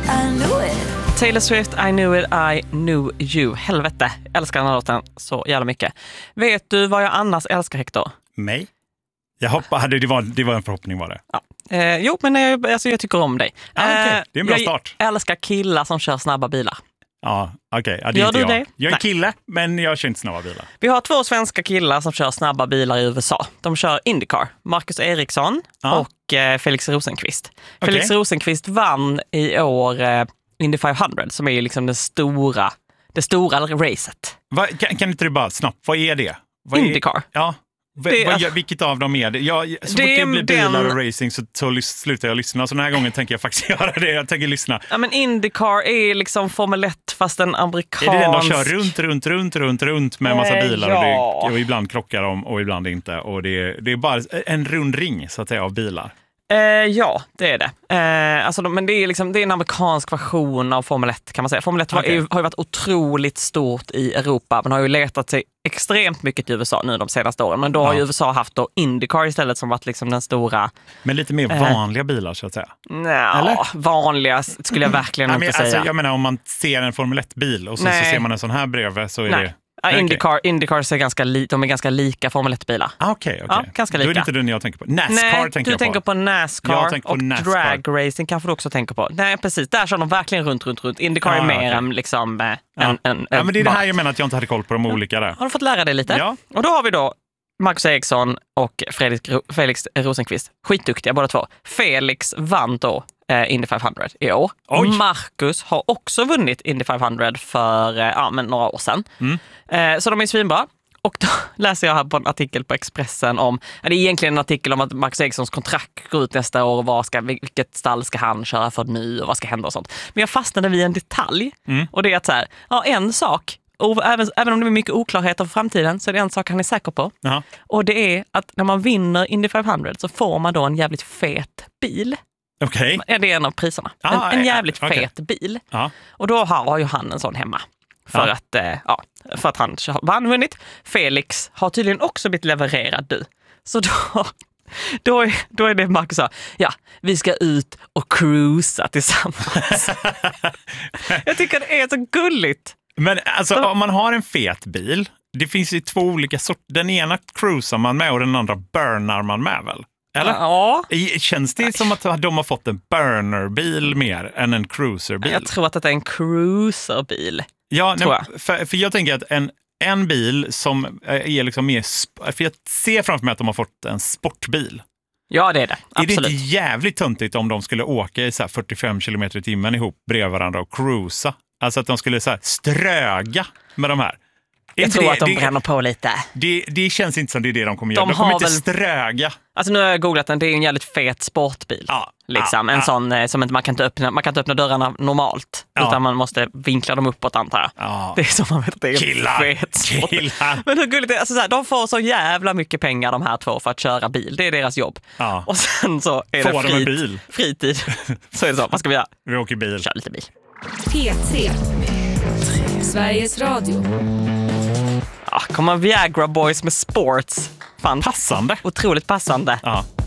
I knew it. Taylor Swift, I knew it, I knew you. Helvete, älskar den här låten så jävla mycket. Vet du vad jag annars älskar, Hector? Mig? Jag hoppas, det var en förhoppning var det. Ja. Jo, men jag tycker om dig. Okay. Det är en bra start. Jag älskar killar som kör snabba bilar. Ja, okej. Ja, Gör du det? Jag är kille, men jag kör inte snabba bilar. Vi har 2 svenska killar som kör snabba bilar i USA. De kör IndyCar. Marcus Eriksson och Felix Rosenqvist. Okay. Felix Rosenqvist vann i år Indy 500 som är ju liksom det stora racet. Kan inte du bara snabbt, vad är det? IndyCar. Ja. Vilket av dem är det? Så fort det blir bilar och racing så slutar jag lyssna. Så den här gången tänker jag faktiskt göra det. Jag tänker lyssna. Ja, men IndyCar är liksom Formel 1 fast en amerikansk... Är det den de kör runt med en massa bilar och ibland krockar de och ibland inte. Och det är bara en rund ring så att säga av bilar. Ja, det är det. Men det är liksom, det är en amerikansk version av Formel 1 kan man säga. Formel 1 har ju varit otroligt stort i Europa, men har ju letat sig extremt mycket till USA nu de senaste åren. Men då har ju USA haft då IndyCar istället som varit liksom den stora... Men lite mer vanliga bilar så att säga. Nej, vanliga skulle jag verkligen inte säga. Alltså, jag menar om man ser en Formel 1-bil och så ser man en sån här bredvid så är det... IndyCar är ganska lika Formel 1-bilar. Okej. Ja, ganska lika. Då är det inte den jag tänker på. NASCAR tänker jag på. Du tänker på NASCAR tänker på och NASCAR. drag racing kanske du också tänker på. Nej, precis. Där kör de verkligen runt. IndyCar är mer än liksom men det är det här jag menar att jag inte hade koll på de olika där. Har du fått lära dig lite? Ja. Och då har vi då Marcus Eriksson och Felix Rosenqvist. Skitduktiga båda två. Felix vann då Indy 500 i år. Och Marcus har också vunnit Indy 500 för några år sedan. Så de är svinbra. Och då läser jag här på en artikel på Expressen om, det är egentligen en artikel om att Marcus Erikssons kontrakt går ut nästa år och vilket stall ska han köra för nu och vad ska hända och sånt. Men jag fastnade vid en detalj och det är att så här, en sak, och även om det är mycket oklarheter för framtiden så är det en sak han är säker på. Uh-huh. Och det är att när man vinner Indy 500 så får man då en jävligt fet bil. Okej. Det är en av priserna. En jävligt fet bil. Och då har ju han en sån hemma. För att han vann vunnit. Felix har tydligen också blivit levererad du. Så då är det Marcus sa, vi ska ut och cruisa tillsammans. Jag tycker det är så gulligt. Men alltså om man har en fet bil, det finns ju 2 olika sorter. Den ena cruisar man med och den andra burnar man med väl? Eller? Ja. Känns det som att de har fått en burnerbil mer än en cruiserbil? Jag tror att det är en cruiserbil. Ja, för jag tänker att en bil som är liksom mer... För jag ser framför mig att de har fått en sportbil. Ja, det är det. Absolut. Är det inte jävligt töntigt om de skulle åka i så här 45 km i timmen ihop bredvid varandra och cruisa? Alltså att de skulle så här ströga med de här. Jag tror att de bränner på lite. Det känns inte som det är det de kommer göra. De kommer inte ströga. Alltså nu har jag googlat den. Det är en jävligt fet sportbil. En sån som inte man kan inte öppna dörrarna normalt. Utan man måste vinkla dem uppåt antar jag. Det är som man vet att det är en fet sportbil. Men hur gulligt är det? Alltså, så här, de får så jävla mycket pengar de här 2 för att köra bil. Det är deras jobb. Och sen så är det fritid. Så är det så. Vad ska vi göra? Vi åker bil. Kör lite bil. P3. Sveriges Radio. Kommer Viagra Boys med sports. Fan. Passande. Otroligt passande.